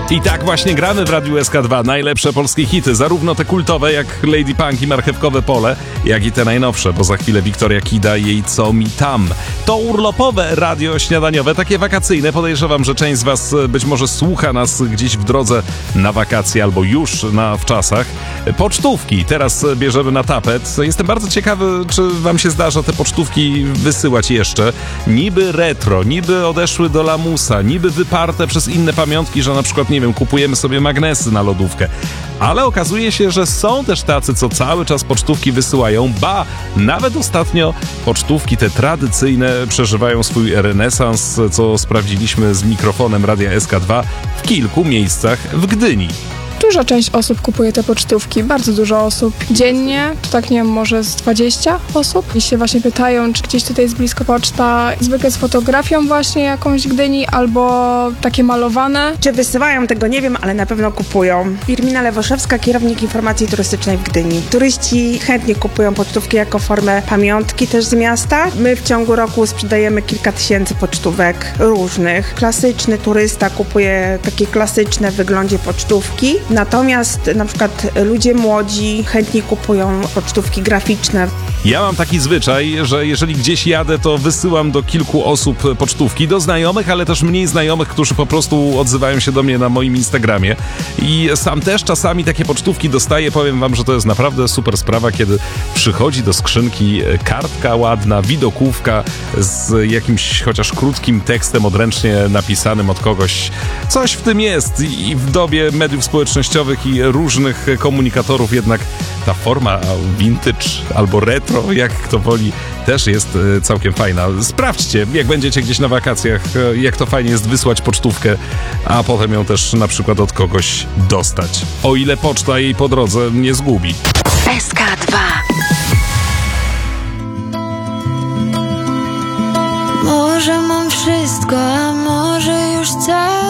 I tak właśnie gramy w Radiu SK2 najlepsze polskie hity, zarówno te kultowe jak Lady Punk i Marchewkowe Pole, jak i te najnowsze, bo za chwilę Wiktoria Kida i jej Co mi tam. To urlopowe radio śniadaniowe, takie wakacyjne. Podejrzewam, że część z was być może słucha nas gdzieś w drodze na wakacje albo już na wczasach. Pocztówki teraz bierzemy na tapet. Jestem bardzo ciekawy, czy wam się zdarza te pocztówki wysyłać jeszcze. Niby retro, niby odeszły do lamusa, niby wyparte przez inne pamiątki, że na przykład, nie wiem, kupujemy sobie magnesy na lodówkę. Ale okazuje się, że są też tacy, co cały czas pocztówki wysyłają. Ba, nawet ostatnio pocztówki te tradycyjne przeżywają swój renesans, co sprawdziliśmy z mikrofonem Radia SK2 w kilku miejscach w Gdyni. Duża część osób kupuje te pocztówki, bardzo dużo osób. Dziennie, to tak nie wiem, może z 20 osób. I się właśnie pytają, czy gdzieś tutaj jest blisko poczta, zwykle z fotografią właśnie jakąś Gdyni, albo takie malowane. Czy wysyłają, tego nie wiem, ale na pewno kupują. Firmina Lewoszewska, kierownik informacji turystycznej w Gdyni. Turyści chętnie kupują pocztówki jako formę pamiątki też z miasta. My w ciągu roku sprzedajemy kilka tysięcy pocztówek różnych. Klasyczny turysta kupuje takie klasyczne w wyglądzie pocztówki. Natomiast na przykład ludzie młodzi chętnie kupują pocztówki graficzne. Ja mam taki zwyczaj, że jeżeli gdzieś jadę, to wysyłam do kilku osób pocztówki, do znajomych, ale też mniej znajomych, którzy po prostu odzywają się do mnie na moim Instagramie. I sam też czasami takie pocztówki dostaję. Powiem wam, że to jest naprawdę super sprawa, kiedy przychodzi do skrzynki kartka ładna, widokówka z jakimś chociaż krótkim tekstem odręcznie napisanym od kogoś. Coś w tym jest i w dobie mediów społecznościowych i różnych komunikatorów jednak ta forma vintage albo retro, jak kto woli, też jest całkiem fajna. Sprawdźcie, jak będziecie gdzieś na wakacjach, jak to fajnie jest wysłać pocztówkę, a potem ją też na przykład od kogoś dostać. O ile poczta jej po drodze nie zgubi. SK2. Może mam wszystko, a może już wcale.